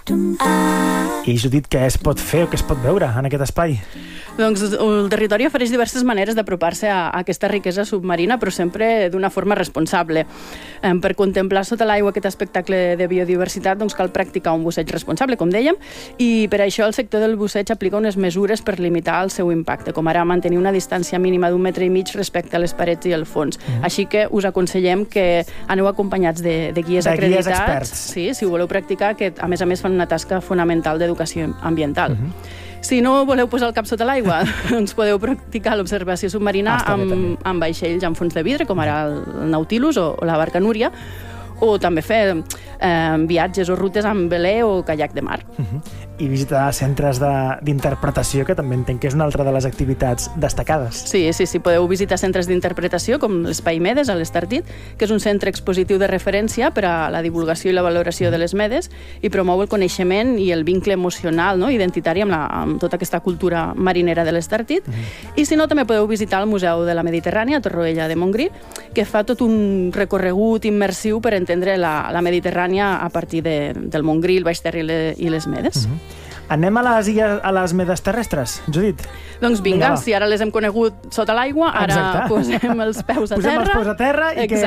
I Judit, què es pot fer o què es pot veure en aquest espai? Doncs el territori ofereix diverses maneres d'apropar-se a aquesta riquesa submarina, però sempre d'una forma responsable. Per contemplar sota l'aigua aquest espectacle de biodiversitat doncs cal practicar un busseig responsable, com dèiem, i per això el sector del busseig aplica unes mesures per limitar el seu impacte, com ara mantenir una distància mínima d'1,5 metres respecte a les parets i el fons. Així que us aconsellem que aneu acompanyats de guies acreditats. Experts. Sí, si ho voleu practicar, que a més fan una tasca fonamental d'educació ambiental. Si no voleu posar el cap sota l'aigua, doncs podeu practicar l'observació submarina amb vaixells amb fons de vidre, com ara el Nautilus o la barca Núria, o també fer viatges o rutes amb velè o caiac de mar. I visitar centres d'interpretació, que també entenc que és una altra de les activitats destacades. Sí, podeu visitar centres d'interpretació com l'Espai Medes, a l'Estartit, que és un centre expositiu de referència per a la divulgació i la valoració de les Medes i promou el coneixement i el vincle emocional, identitari amb tota aquesta cultura marinera de l'Estartit. I si no, també podeu visitar el Museu de la Mediterrània a Torroella de Montgrí, que fa tot un recorregut immersiu per entendre la Mediterrània a partir del Montgrí, el Baix Ter i les Medes. Anem a les Medes terrestres, Judit? Doncs vinga, si ara les hem conegut sota l'aigua, ara posem els peus a terra. Posem els peus a terra i que